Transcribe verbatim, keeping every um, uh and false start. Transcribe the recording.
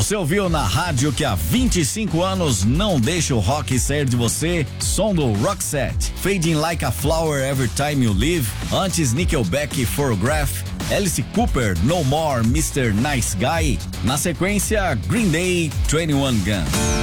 Você ouviu na rádio que há vinte e cinco anos não deixa o rock sair de você? Som do Roxette, Fading Like a Flower Every Time You Leave. Antes, Nickelback, Photograph. Alice Cooper, No More, mister Nice Guy. Na sequência, Green Day, twenty one Gun.